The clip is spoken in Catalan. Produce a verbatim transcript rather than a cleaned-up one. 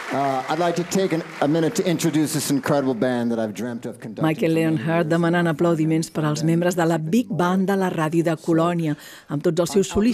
Uh, I'd like to take an, a minute to introduce this incredible band that I've dreamt of conducting. Michael Leonhardt demanant aplaudiments per als membres de la Big Band de la ràdio de Colònia, amb tots els seus solistes